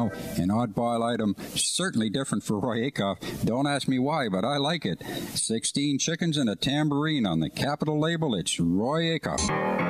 know, an oddball item, certainly different for Roy Acuff. Don't ask me why, but I like it. 16 chickens and a tambourine on the Capital label. It's Roy Acuff.